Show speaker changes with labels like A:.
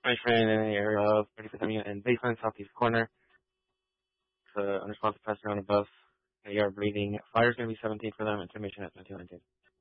A: My friend in the area of 35th Avenue and basement, southeast corner. Unresponsive passenger on a bus. They are breathing. Fire's going to be 17 for them. Intermission at 2200.